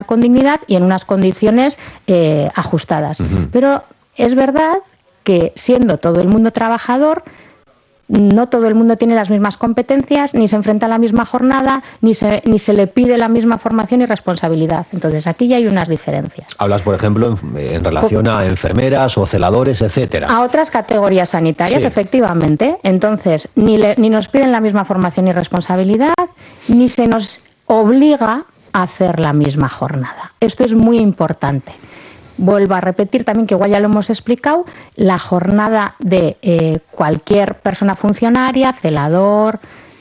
con dignidad y en unas condiciones ajustadas. Pero es verdad que siendo todo el mundo trabajador, no todo el mundo tiene las mismas competencias, ni se enfrenta a la misma jornada, ni se le pide la misma formación y responsabilidad. Entonces, aquí ya hay unas diferencias. Hablas, por ejemplo, en relación a enfermeras o celadores, etcétera. A otras categorías sanitarias, sí, efectivamente. Entonces, ni nos piden la misma formación y responsabilidad, ni se nos obliga a hacer la misma jornada. Esto es muy importante. Vuelvo a repetir también, que igual ya lo hemos explicado, la jornada de cualquier persona funcionaria, celador,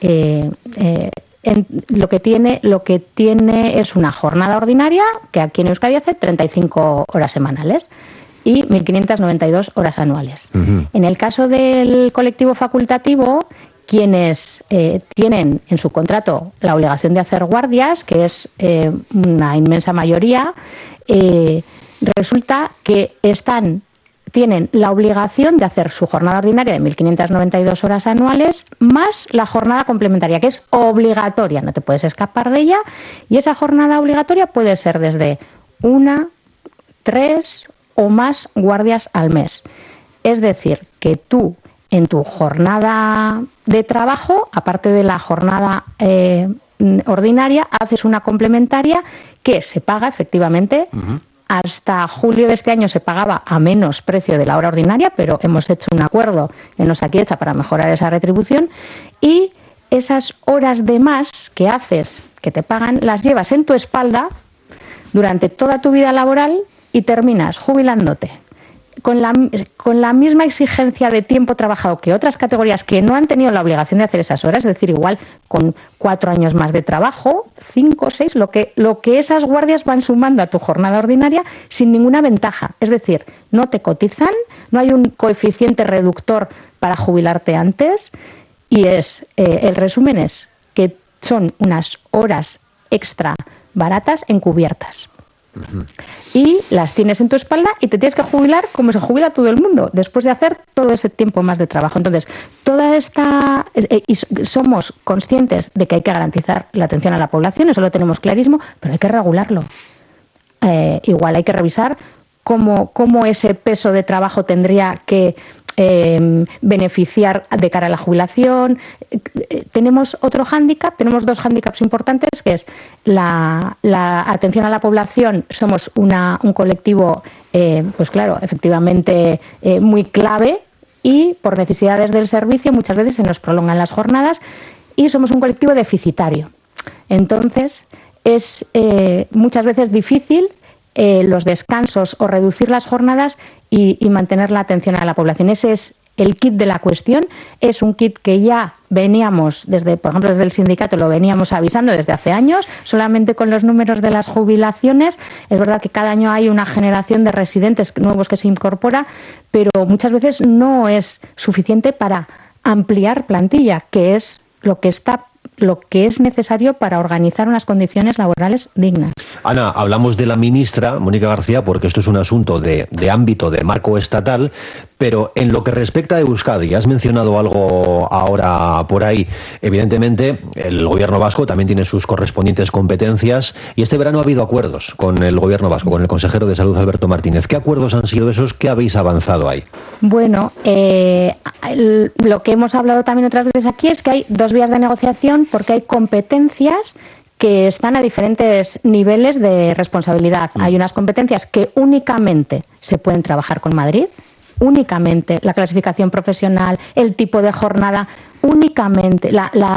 lo que tiene es una jornada ordinaria, que aquí en Euskadi hace 35 horas semanales y 1.592 horas anuales. En el caso del colectivo facultativo, quienes tienen en su contrato la obligación de hacer guardias, que es una inmensa mayoría, resulta que tienen la obligación de hacer su jornada ordinaria de 1.592 horas anuales más la jornada complementaria, que es obligatoria, no te puedes escapar de ella, y esa jornada obligatoria puede ser desde 1, 3 o más guardias al mes. Es decir, que tú en tu jornada de trabajo, aparte de la jornada ordinaria, haces una complementaria que se paga efectivamente. Hasta julio de este año se pagaba a menos precio de la hora ordinaria, pero hemos hecho un acuerdo en Osakidetza para mejorar esa retribución, y esas horas de más que haces, que te pagan, las llevas en tu espalda durante toda tu vida laboral y terminas jubilándote con la misma exigencia de tiempo trabajado que otras categorías que no han tenido la obligación de hacer esas horas, es decir, igual con 4 años más de trabajo, 5 o 6, lo que esas guardias van sumando a tu jornada ordinaria sin ninguna ventaja. Es decir, no te cotizan, no hay un coeficiente reductor para jubilarte antes, y el resumen es que son unas horas extra baratas encubiertas. Y las tienes en tu espalda y te tienes que jubilar como se jubila todo el mundo, después de hacer todo ese tiempo más de trabajo. Entonces, y somos conscientes de que hay que garantizar la atención a la población, eso lo tenemos clarísimo, pero hay que regularlo. Igual hay que revisar cómo ese peso de trabajo tendría que beneficiar de cara a la jubilación. Tenemos tenemos 2 hándicaps importantes, que es la atención a la población. Somos un colectivo, pues claro, efectivamente muy clave, y por necesidades del servicio muchas veces se nos prolongan las jornadas, y somos un colectivo deficitario. Entonces es muchas veces difícil los descansos o reducir las jornadas y mantener la atención a la población. Ese es el kit de la cuestión. Es un kit que ya veníamos, por ejemplo, desde el sindicato lo veníamos avisando desde hace años, solamente con los números de las jubilaciones. Es verdad que cada año hay una generación de residentes nuevos que se incorpora, pero muchas veces no es suficiente para ampliar plantilla, que es lo que es necesario para organizar unas condiciones laborales dignas. Ana, hablamos de la ministra, Mónica García, porque esto es un asunto de ámbito, de marco estatal, pero en lo que respecta a Euskadi, has mencionado algo ahora por ahí. Evidentemente, el gobierno vasco también tiene sus correspondientes competencias, y este verano ha habido acuerdos con el gobierno vasco, con el consejero de Salud, Alberto Martínez. ¿Qué acuerdos han sido esos? ¿Qué habéis avanzado ahí? Bueno, lo que hemos hablado también otras veces aquí es que hay 2 vías de negociación, porque hay competencias que están a diferentes niveles de responsabilidad. Hay unas competencias que únicamente se pueden trabajar con Madrid, únicamente la clasificación profesional, el tipo de jornada, únicamente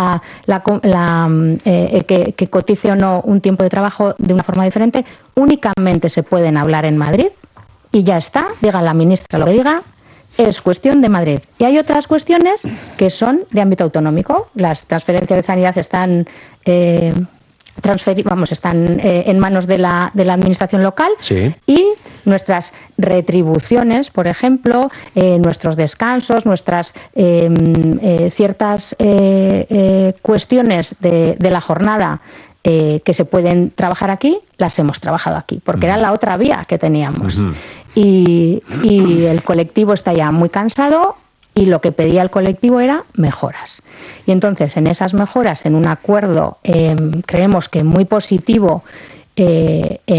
que cotice o no un tiempo de trabajo de una forma diferente, únicamente se pueden hablar en Madrid, y ya está, diga la ministra lo que diga, es cuestión de Madrid. Y hay otras cuestiones que son de ámbito autonómico. Las transferencias de sanidad están en manos de la administración local, sí, y nuestras retribuciones, por ejemplo, nuestros descansos, nuestras ciertas cuestiones de la jornada que se pueden trabajar aquí, las hemos trabajado aquí, porque era la otra vía que teníamos. Y el colectivo está ya muy cansado, y lo que pedía el colectivo era mejoras. Y entonces, en esas mejoras, en un acuerdo, creemos que muy positivo,